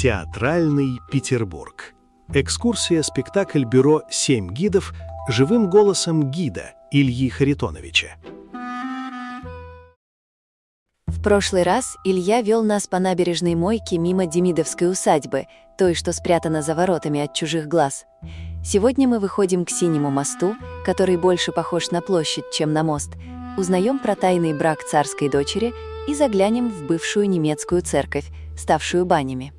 Театральный Петербург. Экскурсия-спектакль бюро «7 гидов» живым голосом гида Ильи Харитоновича. В прошлый раз Илья вел нас по набережной Мойке мимо Демидовской усадьбы, той, что спрятана за воротами от чужих глаз. Сегодня мы выходим к Синему мосту, который больше похож на площадь, чем на мост, узнаем про тайный брак царской дочери и заглянем в бывшую немецкую церковь, ставшую банями.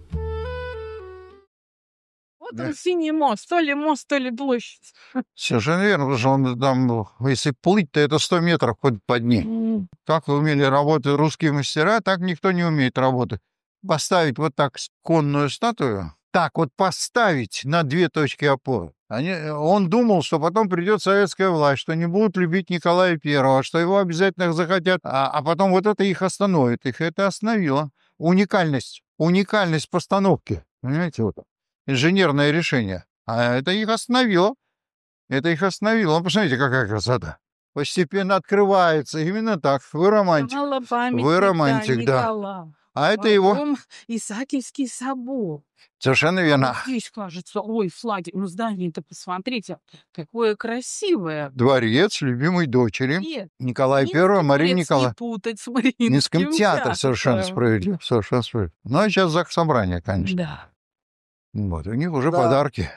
Вот он, Синий мост, то ли площадь. Совершенно верно, потому что он там, если плыть, то это 100 метров хоть по дне. Как умели работать русские мастера, так никто не умеет работать. Поставить вот так конную статую, так вот поставить на 2 точки опоры. Он думал, что потом придет советская власть, что не будут любить Николая I, что его обязательно захотят, а потом вот это их остановит. Их это остановило. Уникальность постановки. Понимаете, вот инженерное решение. А это их остановило. Посмотрите, какая красота. Постепенно открывается. Именно так. Вы романтик. Вы романтик, да. А это его... Исаакиевский собор. Совершенно верно. Вот здесь, кажется, флаги. Ну, здание-то посмотрите, какое красивое. Дворец любимой дочери. Нет, Николая I, Марии Николаевны. Не путать с Мариинским Минским театр. Совершенно справедливо. Ну, а сейчас заксобрание, конечно. Да. Вот, у них уже подарки.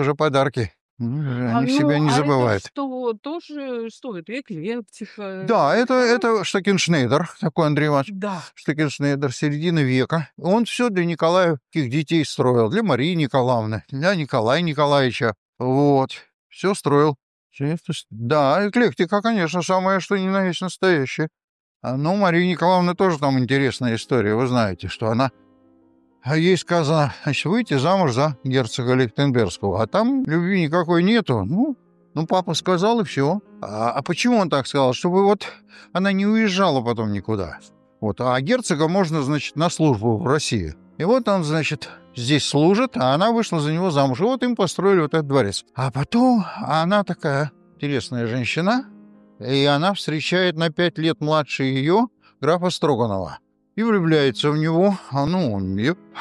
Они себя не забывают. Это что, тоже стоит эклектика? Да, это Штекеншнейдер, такой Андрей Иванович. Да. Штекеншнейдер, середины века. Он все для Николаевских детей строил. Для Марии Николаевны, для Николая Николаевича. Вот. Все строил. Да, эклектика, конечно, самое что ни на есть настоящее. Но Марии Николаевны тоже там интересная история. Вы знаете, что она... Ей сказано, значит, выйти замуж за герцога Лихтенбергского. А там любви никакой нету. Ну, папа сказал, и все. А почему он так сказал? Чтобы вот она не уезжала потом никуда. Вот. А герцога можно, значит, на службу в России. И вот он, значит, здесь служит, а она вышла за него замуж. И вот им построили вот этот дворец. А потом она такая интересная женщина, и она встречает на 5 лет младше ее графа Строганова. И влюбляется в него.